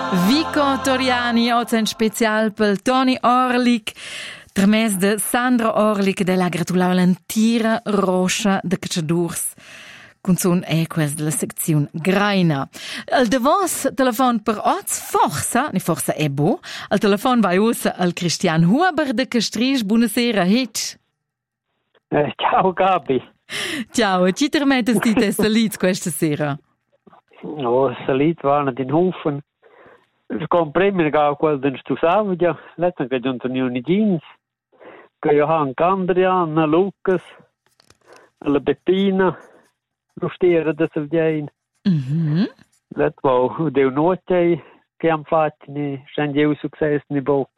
Vico Toriani, oggi in special per Tony Orlik, tramés de Sandra Orlik della gratulava l'antira roxa de cacciadurs. Canzun è questa della sezione Graina. Il davos telefon per oz forza è bo. Il telefon vai usa al Christian Huber de Castries. Buonasera, hit. Ciao Gabi. Ciao, ci permettesti di salire questa sera? No, salit vanno in Hofen. Comprimi ga quel den stu Savia, letten che giunto ni jeans. Che Johan Candria, Anna Lucas, la Bettina, lo stiere da Savjain. Let wo de notte che han fatto ni scendeu successo ni bok.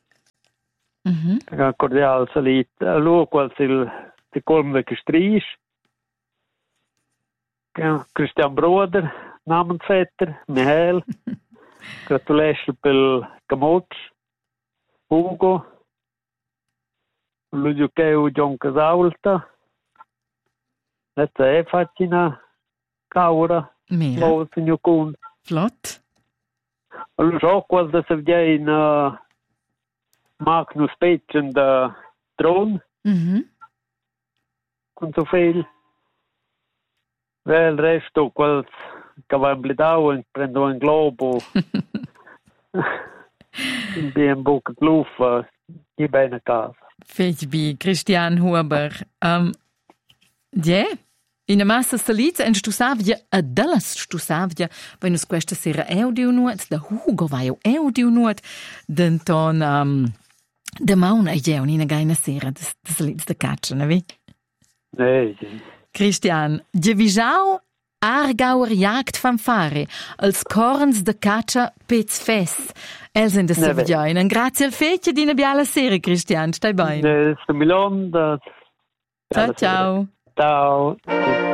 Ga cordial salit. Lo quel sil de colme che stries. Christian Broder, namensvetter, Michael. Gratulations per Camots, Hugo, Lugiukeu John Casaulta, Letta Fatina, Caura, Mousinho Kun. Flott. Allo so qual da Savjain Magnus Petchen da Tron. Con so viel. Vel resto qual Cavambli Dauen prendo un globo. Bien buca gluffa, di bene a casa. Fetbi, Christian Huber. In massa salita en Stusavia a Dallas Stusavia, wenn us questa sera audio nuot, da Hugo vai audio nuot, denton de mauna io in gaina sera de salita de caccia, ne vi? Christian, Gevisau Aargauer Jagdfanfare, als Korns de Caccia Pez Fes. Els in de Savjain. Grazie al fetje di una biala sera, Christian. Stai bene. Milon. Ciao, ciao. Ciao.